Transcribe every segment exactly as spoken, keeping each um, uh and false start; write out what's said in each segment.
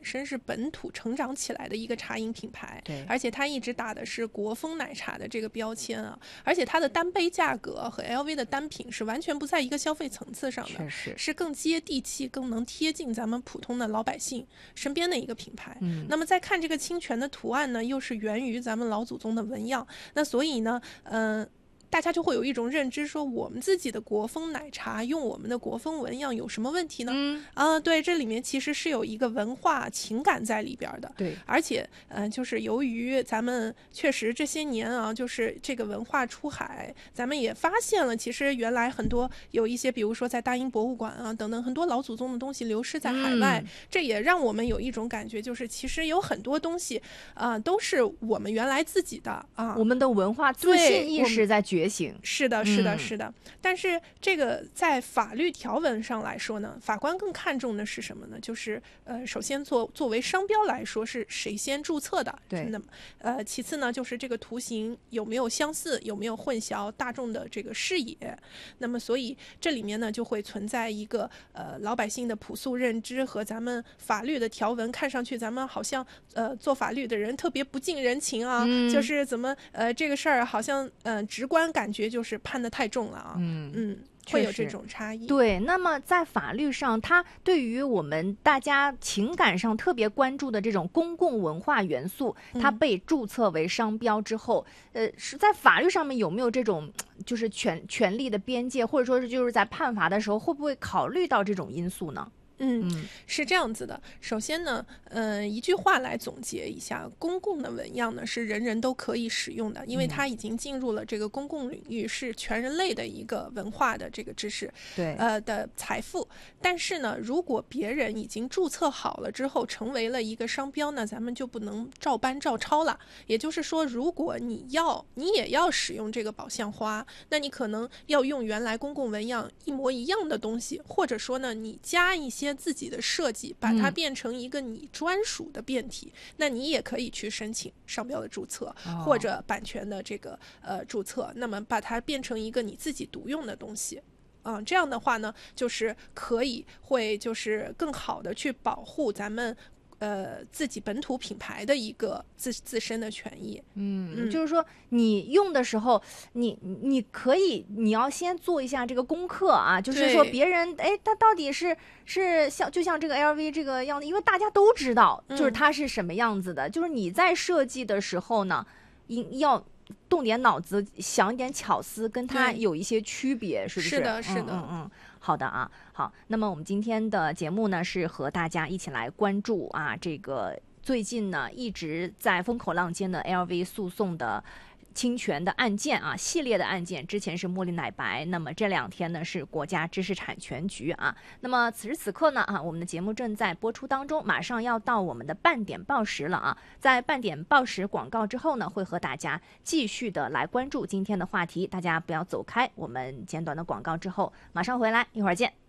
身是本土成长起来的一个茶饮品牌， 对， 而且它一直打的是国风奶茶的这个标签啊，而且它的单杯价格和 L V 的单品是完全不在一个消费层次上的， 确实是更接地气、更能贴近咱们普通的老百姓身边的一个品牌。 嗯， 那么再看这个清泉的图案呢，又是源于咱们老祖宗的纹样，那所以呢，嗯、呃。大家就会有一种认知，说我们自己的国风奶茶用我们的国风纹样有什么问题呢？ 嗯啊，对，这里面其实是有一个文化情感在里边的。 对， 而且，嗯、呃，就是由于咱们确实这些年啊，就是这个文化出海，咱们也发现了，其实原来很多有一些，比如说在大英博物馆啊等等，很多老祖宗的东西流失在海外， 嗯、 这也让我们有一种感觉，就是其实有很多东西啊、呃，都是我们原来自己的啊， 我们的文化自信意识在觉醒。 是的，是的，是的。嗯、但是这个在法律条文上来说呢，法官更看重的是什么呢？就是呃，首先作作为商标来说，是谁先注册的？ 对。 那么呃，其次呢，就是这个图形有没有相似，有没有混淆大众的这个视野。那么，所以这里面呢，就会存在一个呃老百姓的朴素认知和咱们法律的条文看上去，咱们好像呃做法律的人特别不近人情啊， 嗯、 就是怎么呃这个事儿好像呃直观感觉就是判得太重了啊， 嗯嗯，会有这种差异。 对，那么在法律上，它对于我们大家情感上特别关注的这种公共文化元素，它被注册为商标之后，嗯、呃，是在法律上面有没有这种就是权权利的边界，或者说是就是在判罚的时候会不会考虑到这种因素呢？ 嗯，是这样子的。首先呢，呃，一句话来总结一下，公共的纹样呢是人人都可以使用的，因为它已经进入了这个公共领域，是全人类的一个文化的这个知识， 对， 呃的财富。但是呢，如果别人已经注册好了之后，成为了一个商标呢，咱们就不能照搬照抄了。也就是说，如果你要你也要使用这个宝相花，那你可能要用原来公共纹样一模一样的东西，或者说呢，你加一些自己的设计，把它变成一个你专属的变体、嗯、那你也可以去申请商标的注册、哦、或者版权的这个呃注册，那么把它变成一个你自己独用的东西。嗯，这样的话呢，就是可以会就是更好的去保护咱们呃自己本土品牌的一个自自身的权益。 嗯，嗯就是说你用的时候，你你可以你要先做一下这个功课啊，就是说别人哎，他到底是是像就像这个 L V 这个样子，因为大家都知道就是它是什么样子的，嗯、就是你在设计的时候呢，应要动点脑子，想一点巧思，跟它有一些区别，是不是？ 是的，是的， 嗯 嗯, 嗯，好的啊，好。那么我们今天的节目呢，是和大家一起来关注啊，这个最近呢一直在风口浪尖的 L V 诉讼的侵权的案件啊，系列的案件，之前是茉莉奶白，那么这两天呢是国家知识产权局啊。那么此时此刻呢啊，我们的节目正在播出当中，马上要到我们的半点报时了啊。在半点报时广告之后呢，会和大家继续的来关注今天的话题，大家不要走开，我们简短的广告之后马上回来，一会儿见。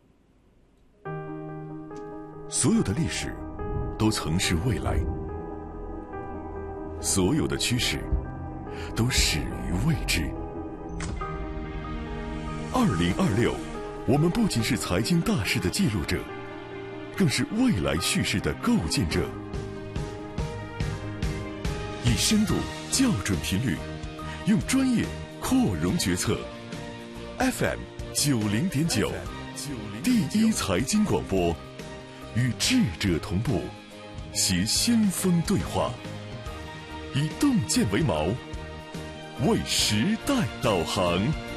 所有的历史都曾是未来，所有的趋势都始于未知。二零二六，我们不仅是财经大事的记录者，更是未来叙事的构建者。以深度校准频率，用专业扩容决策。F M 九零点九，第一财经广播，与智者同步，携先锋对话，以洞见为锚，为时代导航。